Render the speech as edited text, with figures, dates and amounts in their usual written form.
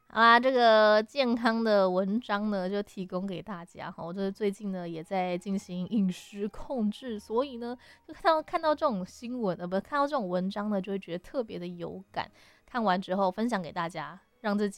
好啦，这个健康的文章呢，就提供给大家哈。我就是最近呢也在进行饮食控制，所以呢，就看到这种新闻，不看到这种文章呢，就会觉得特别的有感。看完之后分享给大家，让自己